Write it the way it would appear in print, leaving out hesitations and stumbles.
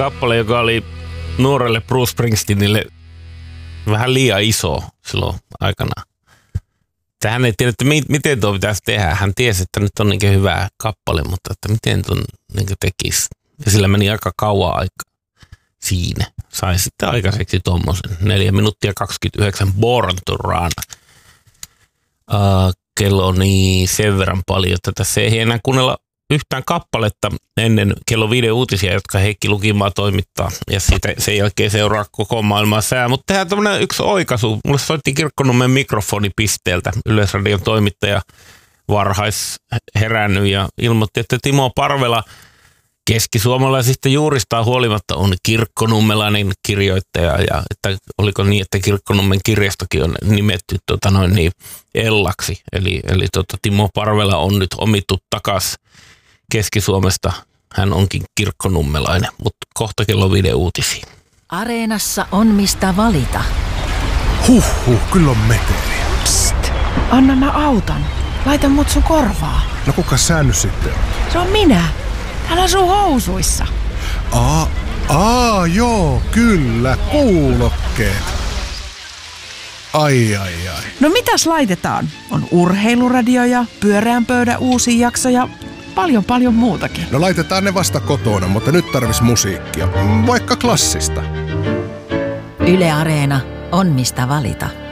kappale, joka oli nuorelle Bruce Springsteenille vähän liian iso silloin aikanaan. Hän ei tiedä, että miten tuo pitäisi tehdä. Hän tiesi, että nyt on niin hyvä kappale, mutta että miten tuon niin tekisi. Ja sillä meni aika kauan aikaa siinä. Sai sitten aikaiseksi tuommoisen 4 minuuttia 29 Born to Run. Kello on niin sen verran paljon, että tässä ei enää kuunnella yhtään kappaletta ennen kello 5 uutisia, jotka Heikki Lukimaa toimittaa. Ja siitä sen jälkeen seuraa koko maailman sää. Mutta tehdään tämmöinen yksi oikaisu. Mulle soitti Kirkkonummen mikrofonipisteeltä Yleisradion toimittaja varhais herännyt ja ilmoitti, että Timo Parvela keskisuomalaisista juuristaan huolimatta on kirkkonummelainen kirjoittaja ja että oliko niin, että Kirkkonummen kirjastokin on nimetty Ellaksi. Eli Timo Parvela on nyt omittu takas Keski-Suomesta. Hän onkin kirkkonummelainen, mutta kohta kello 5 uutisia. Areenassa on mistä valita. Kyllä on meteliä. Psst, anna mä autan. Laita mut sun korvaa. No kuka sä nyt sitten on? Se on minä. Täällä on sun housuissa. Joo, kyllä, kuulokkeet. Ai. No mitäs laitetaan? On urheiluradio ja pyöreän pöydän uusi jakso ja paljon muutakin. No laitetaan ne vasta kotona, mutta nyt tarvis musiikkia. Vaikka klassista. Yle Areena on mistä valita.